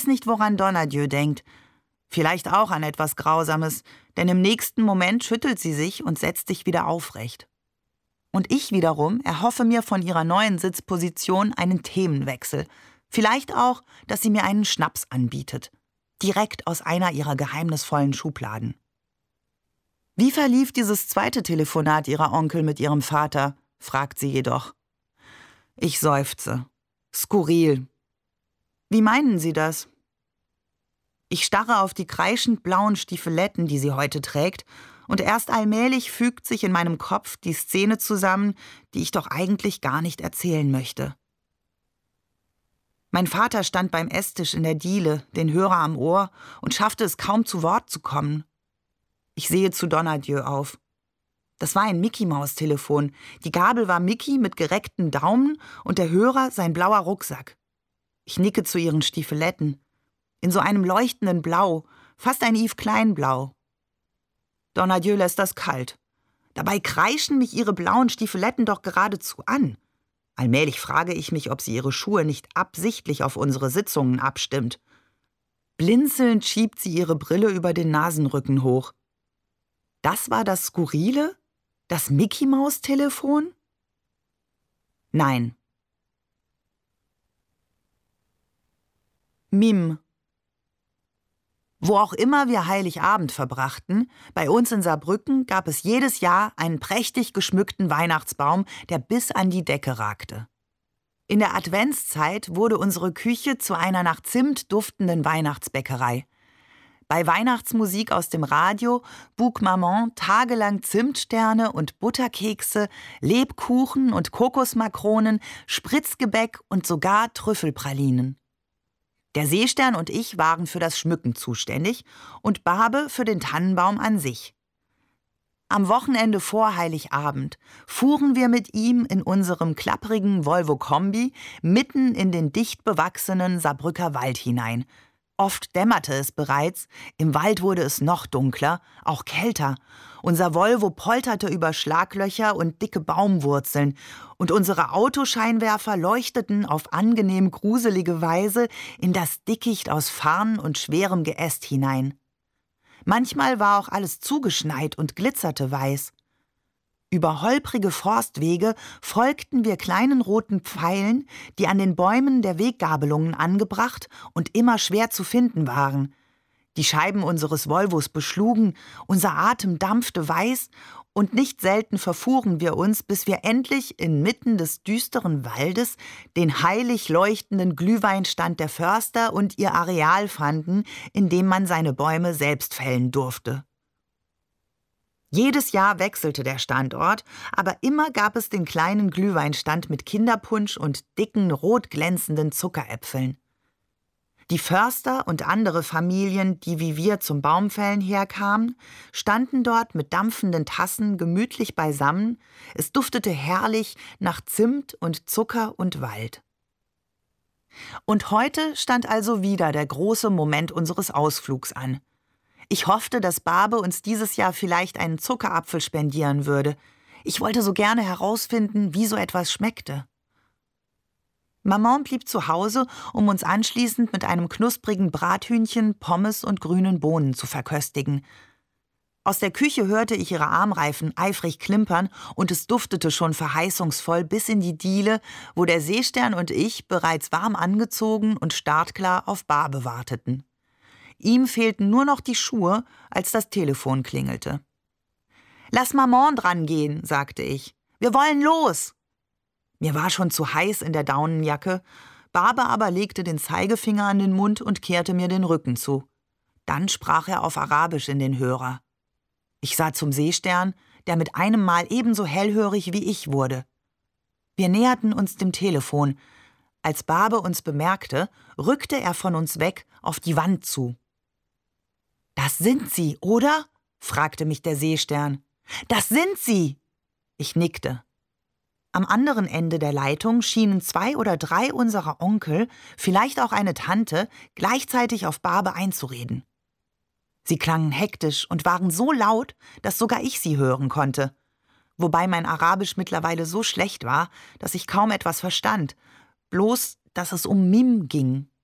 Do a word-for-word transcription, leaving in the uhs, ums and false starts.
weiß nicht, woran Donadieu denkt. Vielleicht auch an etwas Grausames, denn im nächsten Moment schüttelt sie sich und setzt sich wieder aufrecht. Und ich wiederum erhoffe mir von ihrer neuen Sitzposition einen Themenwechsel. Vielleicht auch, dass sie mir einen Schnaps anbietet. Direkt aus einer ihrer geheimnisvollen Schubladen. »Wie verlief dieses zweite Telefonat Ihrer Onkel mit Ihrem Vater?« fragt sie jedoch. Ich seufze. Skurril. »Wie meinen Sie das?« Ich starre auf die kreischend blauen Stiefeletten, die sie heute trägt, und erst allmählich fügt sich in meinem Kopf die Szene zusammen, die ich doch eigentlich gar nicht erzählen möchte. Mein Vater stand beim Esstisch in der Diele, den Hörer am Ohr, und schaffte es kaum zu Wort zu kommen. Ich sehe zu Donadieu auf. Das war ein Mickey-Maus-Telefon. Die Gabel war Mickey mit gereckten Daumen und der Hörer sein blauer Rucksack. Ich nicke zu ihren Stiefeletten. In so einem leuchtenden Blau, fast ein Yves Klein-Blau. Donadieu lässt das kalt. Dabei kreischen mich ihre blauen Stiefeletten doch geradezu an. Allmählich frage ich mich, ob sie ihre Schuhe nicht absichtlich auf unsere Sitzungen abstimmt. Blinzelnd schiebt sie ihre Brille über den Nasenrücken hoch. Das war das Skurrile? Das Mickey-Maus-Telefon? Nein. Mim. Wo auch immer wir Heiligabend verbrachten, bei uns in Saarbrücken gab es jedes Jahr einen prächtig geschmückten Weihnachtsbaum, der bis an die Decke ragte. In der Adventszeit wurde unsere Küche zu einer nach Zimt duftenden Weihnachtsbäckerei. Bei Weihnachtsmusik aus dem Radio buk Maman tagelang Zimtsterne und Butterkekse, Lebkuchen und Kokosmakronen, Spritzgebäck und sogar Trüffelpralinen. Der Seestern und ich waren für das Schmücken zuständig und Barbe für den Tannenbaum an sich. Am Wochenende vor Heiligabend fuhren wir mit ihm in unserem klapprigen Volvo-Kombi mitten in den dicht bewachsenen Saarbrücker Wald hinein. Oft dämmerte es bereits, im Wald wurde es noch dunkler, auch kälter. Unser Volvo polterte über Schlaglöcher und dicke Baumwurzeln und unsere Autoscheinwerfer leuchteten auf angenehm gruselige Weise in das Dickicht aus Farn und schwerem Geäst hinein. Manchmal war auch alles zugeschneit und glitzerte weiß. Über holprige Forstwege folgten wir kleinen roten Pfeilen, die an den Bäumen der Weggabelungen angebracht und immer schwer zu finden waren. Die Scheiben unseres Volvos beschlugen, unser Atem dampfte weiß und nicht selten verfuhren wir uns, bis wir endlich inmitten des düsteren Waldes den heilig leuchtenden Glühweinstand der Förster und ihr Areal fanden, in dem man seine Bäume selbst fällen durfte. Jedes Jahr wechselte der Standort, aber immer gab es den kleinen Glühweinstand mit Kinderpunsch und dicken, rot glänzenden Zuckeräpfeln. Die Förster und andere Familien, die wie wir zum Baumfällen herkamen, standen dort mit dampfenden Tassen gemütlich beisammen. Es duftete herrlich nach Zimt und Zucker und Wald. Und heute stand also wieder der große Moment unseres Ausflugs an. Ich hoffte, dass Barbe uns dieses Jahr vielleicht einen Zuckerapfel spendieren würde. Ich wollte so gerne herausfinden, wie so etwas schmeckte. Maman blieb zu Hause, um uns anschließend mit einem knusprigen Brathühnchen, Pommes und grünen Bohnen zu verköstigen. Aus der Küche hörte ich ihre Armreifen eifrig klimpern und es duftete schon verheißungsvoll bis in die Diele, wo der Seestern und ich bereits warm angezogen und startklar auf Barbe warteten. Ihm fehlten nur noch die Schuhe, als das Telefon klingelte. »Lass Maman dran gehen«, sagte ich. »Wir wollen los!« Mir war schon zu heiß in der Daunenjacke. Barbe aber legte den Zeigefinger an den Mund und kehrte mir den Rücken zu. Dann sprach er auf Arabisch in den Hörer. Ich sah zum Seestern, der mit einem Mal ebenso hellhörig wie ich wurde. Wir näherten uns dem Telefon. Als Barbe uns bemerkte, rückte er von uns weg auf die Wand zu. »Das sind Sie, oder?« fragte mich der Seestern. »Das sind Sie!« Ich nickte. Am anderen Ende der Leitung schienen zwei oder drei unserer Onkel, vielleicht auch eine Tante, gleichzeitig auf Barbe einzureden. Sie klangen hektisch und waren so laut, dass sogar ich sie hören konnte. Wobei mein Arabisch mittlerweile so schlecht war, dass ich kaum etwas verstand, bloß, dass es um Mim ging.